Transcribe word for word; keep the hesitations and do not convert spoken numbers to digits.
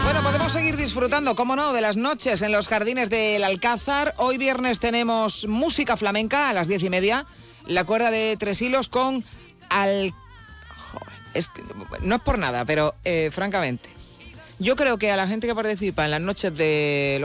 Bueno, podemos seguir disfrutando, cómo no, de las noches en los jardines del Alcázar. Hoy viernes tenemos música flamenca a las diez y media. La cuerda de tres hilos con al... Joder, es que, no es por nada, pero eh, francamente, yo creo que a la gente que participa en las noches de